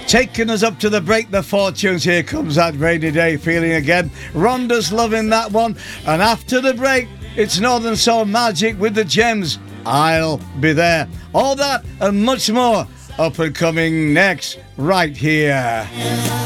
Taking us up to the break, the Fortunes. Here comes that rainy day feeling again. Rhonda's loving that one. And after the break, it's Northern Soul Magic with the Gems. I'll be there. All that and much more up and coming next, right here.